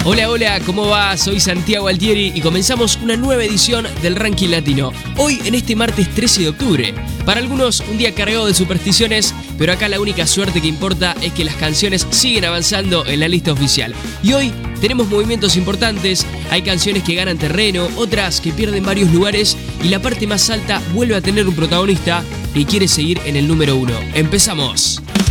Hola, hola, ¿cómo va? Soy Santiago Altieri y comenzamos una nueva edición del Ranking Latino. Hoy en este martes 13 de octubre. Para algunos un día cargado de supersticiones, pero acá la única suerte que importa es que las canciones siguen avanzando en la lista oficial. Y hoy tenemos movimientos importantes, hay canciones que ganan terreno, otras que pierden varios lugares y la parte más alta vuelve a tener un protagonista que quiere seguir en el número 1. ¡Empezamos!